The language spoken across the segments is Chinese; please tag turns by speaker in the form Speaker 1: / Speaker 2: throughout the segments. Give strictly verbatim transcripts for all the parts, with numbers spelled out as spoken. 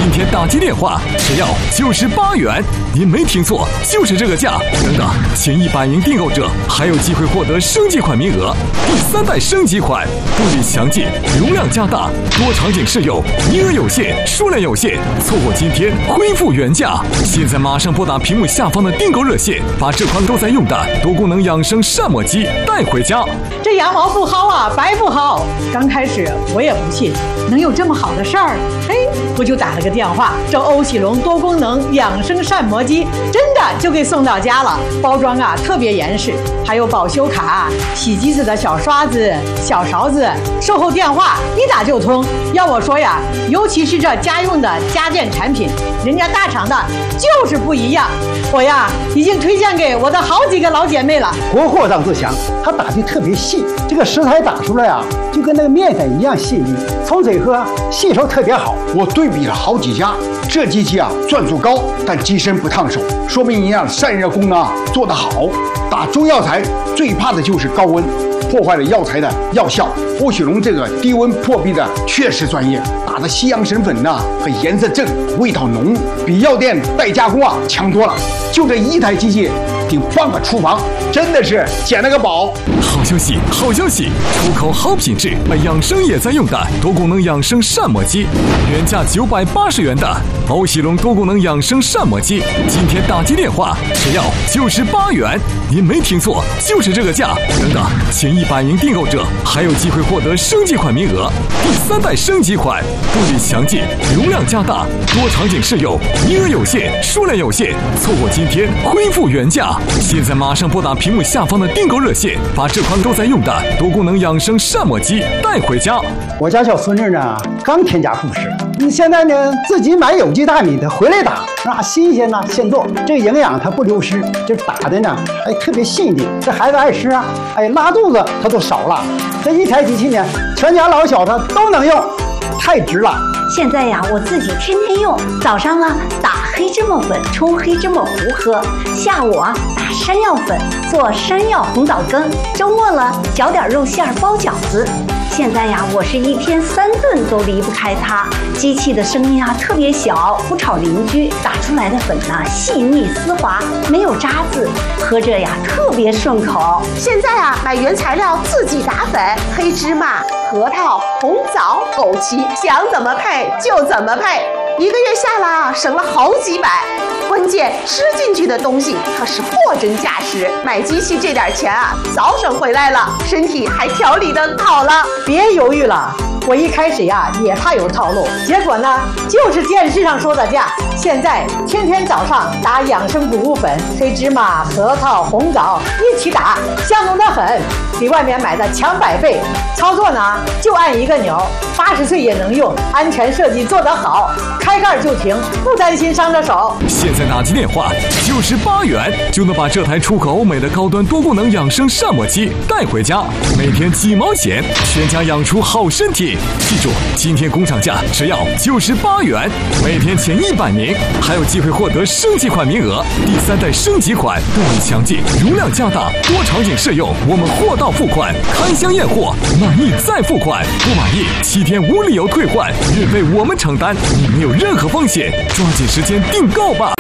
Speaker 1: 今天打机电话只要九十八元，您没听错，就是这个价。等等，前一百名订购者还有机会获得升级款名额，第三代升级款，布局详尽，容量加大，多场景适用，名额有限，数量有限，错过今天恢复原价。现在马上拨打屏幕下方的订购热线，把这款都在用的多功能养生膳魔机带回家。
Speaker 2: 这羊毛不薅啊，白不薅。刚开始我也不信能有这么好的事儿，哎，我就打了个电话，这欧喜龙多功能养生膳魔机真的就给送到家了，包装啊特别严实，还有保修卡、洗机子的小刷子、小勺子，售后电话一打就通。要我说呀，尤其是这家用的家电产品，人家大厂的就是不一样。我呀已经推荐给我的好几个老姐妹了。
Speaker 3: 国货张自强，它打的特别细，这个食材打出来啊，就跟那个面粉一样细腻，冲水喝吸收特别好。
Speaker 4: 我对比了好几家，这机器啊转速高，但机身不烫手，说明营养散热功能啊做得好。打中药材最怕的就是高温，破坏了药材的药效。欧喜龙这个低温破壁的确实专业，打的西洋参粉呐、啊，和颜色正，味道浓，比药店代加工啊强多了。就这一台机器顶半个厨房，真的是捡了个宝。
Speaker 1: 好消息，好消息！出口好品质，养生也在用的多功能养生膳魔机，原价九百八十元的欧喜龙多功能养生膳魔机，今天打机电话只要九十八元，您没听错，就是这个价。等等，前一百名订购者还有机会获得升级款名额，第三代升级款，布局详尽，容量加大，多场景适用，名额有限，数量有限，错过今天恢复原价。现在马上拨打屏幕下方的订购热线，把这款都在用的多功能养生膳魔机带回家。
Speaker 3: 我家小孙女呢刚添加护士，你现在呢自己买有机大米的回来打，那新鲜呐，现做，这营养它不流失，这打的呢还特别细腻，这孩子爱吃啊，哎拉肚子它都少了。这一台机器呢，全家老小它都能用，太值了。
Speaker 5: 现在呀，我自己天天用，早上啊打黑芝麻粉冲黑芝麻糊喝，下午啊打山药粉做山药红枣羹，周末了搅点肉馅包饺子。现在呀，我是一天三顿都离不开它。机器的声音啊特别小，不吵邻居，打出来的粉呢细腻丝滑，没有渣子，喝着呀特别顺口。
Speaker 6: 现在啊，买原材料自己打粉，黑芝麻、核桃、红枣、枸杞，想怎么配就怎么配，一个月下来省了好几百。关键吃进去的东西它是货真价实，买机器这点钱啊早省回来了，身体还调理得好了。
Speaker 2: 别犹豫了，我一开始呀也怕有套路，结果呢就是电视上说的价。现在天天早上打养生谷物粉，黑芝麻、核桃、红枣一起打，香浓得很，比外面买的强百倍。操作呢就按一个钮，八十岁也能用，安全设计做得好，开盖就停，不担心伤着手。
Speaker 1: 现在打机电话九十八元就能把这台出口欧美的高端多功能养生膳魔机带回家，每天几毛钱，全家养出好身体。记住，今天工厂价只要九十八元，每天前一百名还有机会获得升级款名额，第三代升级款，动力强劲，容量加大，多场景适用，我们货到付款，开箱验货，满意再付款，不满意七天无理由退换，运费我们承担，你没有任何风险，抓紧时间订购吧。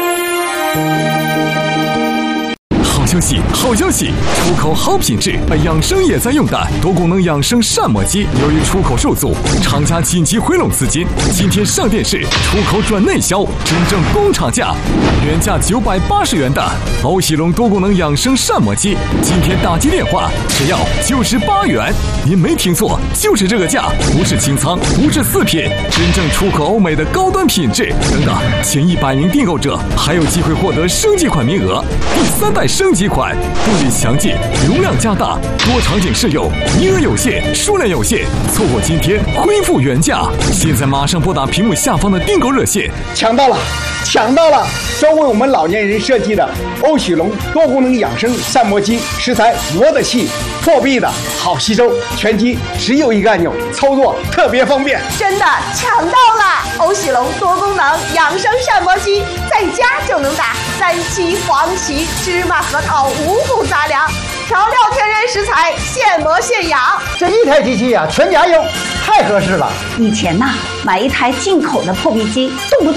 Speaker 1: 好消息，好消息！出口好品质，养生也在用的多功能养生膳魔机，由于出口受阻，厂家紧急回笼资金，今天上电视，出口转内销，真正工厂价，原价九百八十元的欧喜龙多功能养生膳魔机，今天打机电话只要九十八元，您没听错，就是这个价，不是清仓，不是四品，真正出口欧美的高端品质。等等，前一百名订购者还有机会获得升级款名额，第三代升级款，布局详尽，容量加大，多场景适用，名额有限，数量有限，错过今天恢复原价。现在马上拨打屏幕下方的订购热线，
Speaker 4: 抢到了，抢到了！专为我们老年人设计的欧喜龙多功能养生膳魔机，食材磨得细，破壁的好吸收，全机只有一个按钮，操作特别方便。
Speaker 6: 真的抢到了！欧喜龙多功能养生膳魔机，在家就能打三七、黄芪、芝麻、核桃五谷杂粮，调料天然食材，现磨现养。
Speaker 3: 这一台机器啊，全家用，太合适了。
Speaker 5: 以前呐，买一台进口的破壁机，动不动